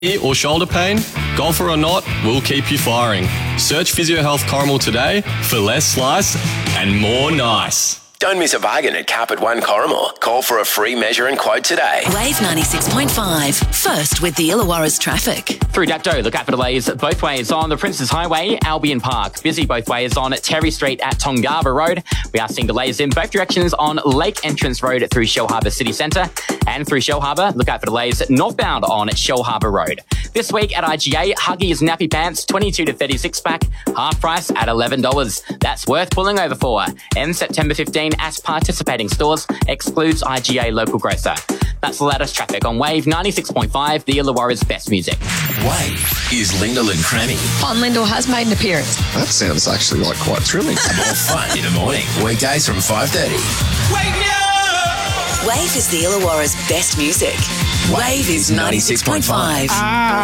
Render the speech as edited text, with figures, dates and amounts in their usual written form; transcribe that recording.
or shoulder pain? Golfer or not, we'll keep you firing. Search Physio Health Corrimal today for less slice and more nice. Don't miss a bargain at Carpet One Corrimal. Call for a free measure and quote today. Wave 96.5. First with the Illawarra's traffic. Through Dapto, look out for delays both ways on the Princes Highway, Albion Park. Busy both ways on Terry Street at Tongava Road. We are seeing delays in both directions on Lake Entrance Road through Shellharbour City Centre. And through Shellharbour, look out for delays northbound on Shellharbour Road. This week at IGA, Huggies Nappy Pants, 22 to 36 pack, half price at $11. That's worth pulling over for. Ends September 15 at participating stores, excludes IGA local grocer. That's the latest traffic on Wave 96.5, the Illawarra's best music. Wave is Lyndall and Cranny. On Lyndall has made an appearance. That sounds actually like quite thrilling. More fun in the morning. Weekdays from 5:30. Wake me up! Wave is the Illawarra's best music. Wave is 96.5.